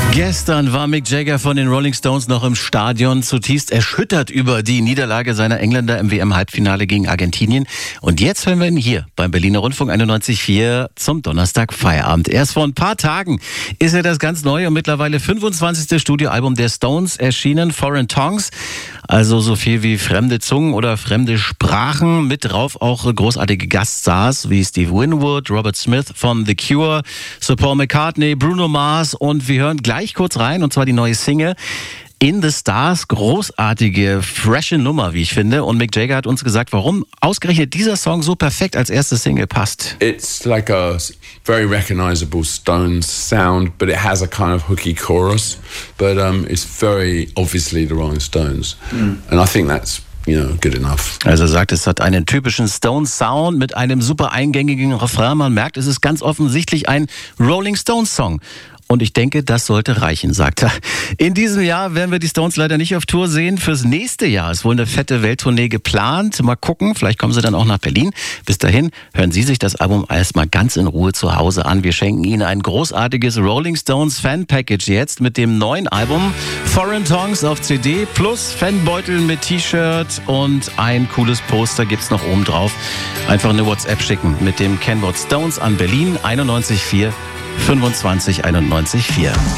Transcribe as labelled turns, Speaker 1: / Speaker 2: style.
Speaker 1: Gestern war Mick Jagger von den Rolling Stones noch im Stadion, zutiefst erschüttert über die Niederlage seiner Engländer im WM-Halbfinale gegen Argentinien. Und jetzt hören wir ihn hier beim Berliner Rundfunk 91.4 zum Donnerstag Feierabend. Erst vor ein paar Tagen ist das ganz neue und mittlerweile 25. Studioalbum der Stones erschienen, Foreign Tongues. Also so viel wie fremde Zungen oder fremde Sprachen. Mit drauf auch großartige Gaststars wie Steve Winwood, Robert Smith von The Cure, Sir Paul McCartney, Bruno Mars. Und wir hören gleich kurz rein, und zwar die neue Single In the Stars. Großartige, frische Nummer, wie ich finde. Und Mick Jagger hat uns gesagt, warum ausgerechnet dieser Song so perfekt als erste Single passt.
Speaker 2: It's like a very recognizable Stones sound, but it has a kind of hooky chorus. But it's very obviously the Rolling Stones. And I think that's good enough.
Speaker 1: Also er sagt, es hat einen typischen Stones-Sound mit einem super eingängigen Refrain. Man merkt, es ist ganz offensichtlich ein Rolling Stones-Song. Und ich denke, das sollte reichen, sagt er. In diesem Jahr werden wir die Stones leider nicht auf Tour sehen. Fürs nächste Jahr ist wohl eine fette Welttournee geplant. Mal gucken, vielleicht kommen sie dann auch nach Berlin. Bis dahin hören Sie sich das Album erstmal ganz in Ruhe zu Hause an. Wir schenken Ihnen ein großartiges Rolling Stones Fan-Package jetzt mit dem neuen Album Foreign Tongues auf CD plus Fanbeutel mit T-Shirt und ein cooles Poster gibt's noch oben drauf. Einfach eine WhatsApp schicken mit dem Kennwort Stones an Berlin 91.4 25 91 4.